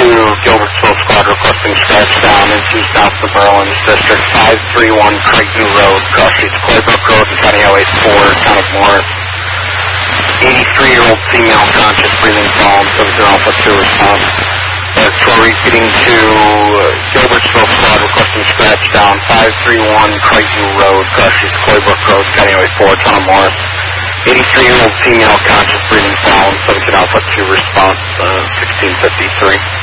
Gilbertsville Squad requesting scratch down into South of Berlin District 531 Creighton Road, cross streets Claybrook Road and County Highway 4, Town of Morris. 83-year-old female, conscious, breathing, fallen, 70 Alpha 2 response. We're repeating to Gilbertsville Squad requesting scratch down 531 Creighton Road, cross streets Claybrook Road, County Highway 4, Town of Morris. 83-year-old female, conscious, breathing, fallen, 17 Alpha 2 response, 1653.